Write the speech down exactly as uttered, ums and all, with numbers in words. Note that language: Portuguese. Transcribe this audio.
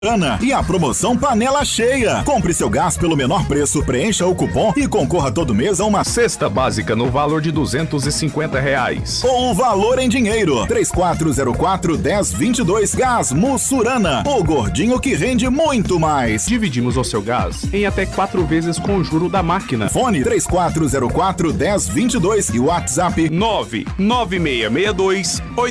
Ana e a promoção Panela Cheia. Compre seu gás pelo menor preço, preencha o cupom e concorra todo mês a uma cesta básica no valor de duzentos e cinquenta reais. Ou o valor em dinheiro. três quatro zero quatro, um zero dois dois. Gás Mussurana. O gordinho que rende muito mais. Dividimos o seu gás em até quatro vezes com o juro da máquina. Fone três quatro zero quatro, um zero dois dois e WhatsApp nove nove seis seis dois oito